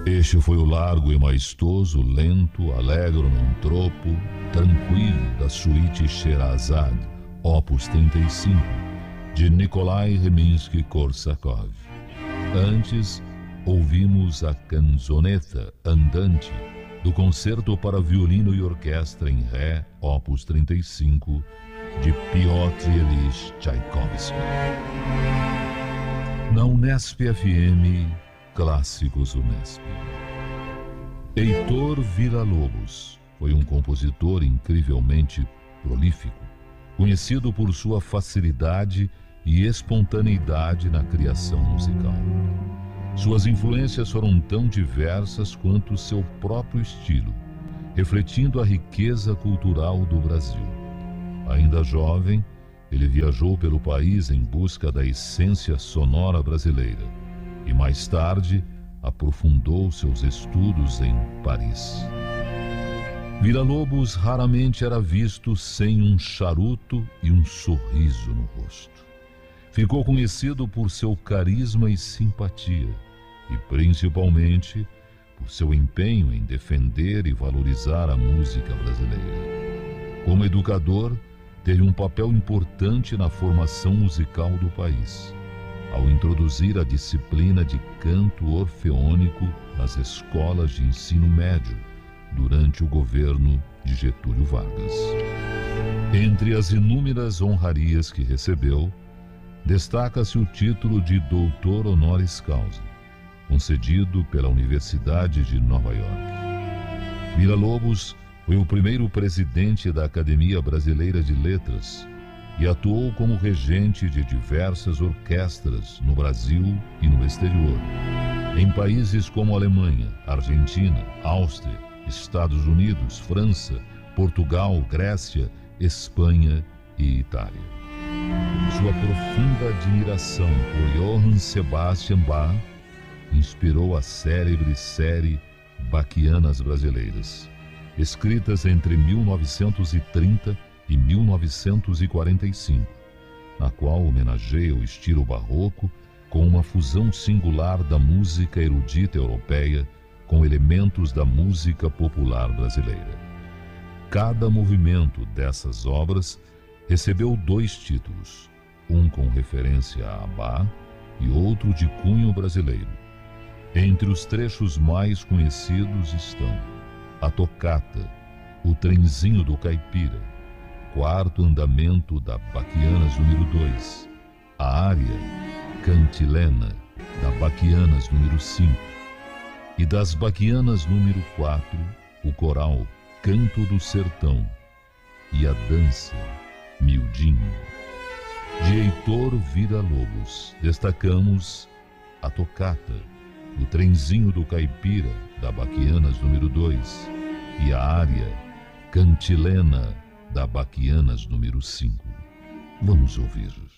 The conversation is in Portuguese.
Este foi o largo e maestoso, lento, alegro num tropo, tranquilo da suíte Sherazade, opus 35, de Nikolai Rimsky-Korsakov. Antes, ouvimos a canzoneta andante do Concerto para Violino e Orquestra em Ré, opus 35, de Piotr Ilyich Tchaikovsky. Na Unesp FM, Clássicos Unesp. Heitor Villa-Lobos foi um compositor incrivelmente prolífico, conhecido por sua facilidade e espontaneidade na criação musical. Suas influências foram tão diversas quanto seu próprio estilo, refletindo a riqueza cultural do Brasil. Ainda jovem, ele viajou pelo país em busca da essência sonora brasileira e, mais tarde, aprofundou seus estudos em Paris. Villa-Lobos raramente era visto sem um charuto e um sorriso no rosto. Ficou conhecido por seu carisma e simpatia, e principalmente por seu empenho em defender e valorizar a música brasileira. Como educador, teve um papel importante na formação musical do país, ao introduzir a disciplina de canto orfeônico nas escolas de ensino médio durante o governo de Getúlio Vargas. Entre as inúmeras honrarias que recebeu, destaca-se o título de Doutor Honoris Causa, concedido pela Universidade de Nova York. Villa-Lobos foi o primeiro presidente da Academia Brasileira de Letras e atuou como regente de diversas orquestras no Brasil e no exterior, em países como Alemanha, Argentina, Áustria, Estados Unidos, França, Portugal, Grécia, Espanha e Itália. Sua profunda admiração por Johann Sebastian Bach inspirou a célebre série Bachianas Brasileiras, escritas entre 1930 e 1945, na qual homenageia o estilo barroco com uma fusão singular da música erudita europeia com elementos da música popular brasileira. Cada movimento dessas obras recebeu 2 títulos, um com referência a Bach e outro de cunho brasileiro. Entre os trechos mais conhecidos estão a tocata, o trenzinho do caipira, quarto andamento da Bachianas número 2, a área cantilena da Bachianas número 5 e das Bachianas número 4, o coral Canto do Sertão e a dança Miudinho. De Heitor Villa-Lobos destacamos a tocata, o trenzinho do caipira da Bachianas número 2 e a área cantilena da Bachianas número 5. Vamos ouvir.